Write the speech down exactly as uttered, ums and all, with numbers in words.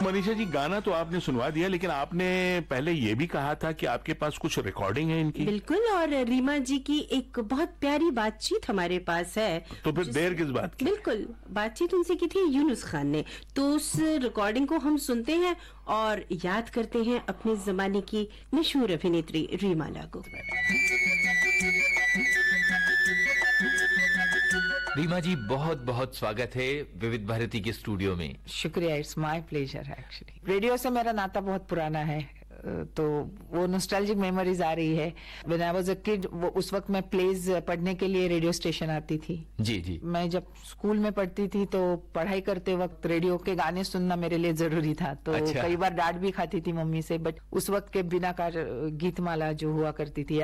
मनीषा जी, गाना तो आपने सुनवा दिया, लेकिन आपने पहले ये भी कहा था कि आपके पास कुछ रिकॉर्डिंग है इनकी। बिल्कुल, और रीमा जी की एक बहुत प्यारी बातचीत हमारे पास है। तो फिर देर किस बात की? बिल्कुल, बातचीत उनसे की थी यूनुस खान ने। तो उस रिकॉर्डिंग को हम सुनते हैं और याद करते हैं अपने जमाने की मशहूर अभिनेत्री रीमा लागू। रीमा जी, बहुत बहुत स्वागत है विविध भारती के स्टूडियो में। शुक्रिया, it's my pleasure. Actually radio से मेरा नाता बहुत पुराना है, तो वो नॉस्टैल्जिक मेमोरीज आ रही है। When I was a kid, वो उस वक्त मैं प्लेज पढ़ने के लिए रेडियो स्टेशन आती थी। जी जी। मैं जब स्कूल में पढ़ती थी तो पढ़ाई करते वक्त रेडियो के गाने सुनना मेरे लिए जरूरी था। तो अच्छा। कई बार डांट भी खाती थी मम्मी से, बट उस वक्त के बिना कार गीतमाला जो हुआ करती थी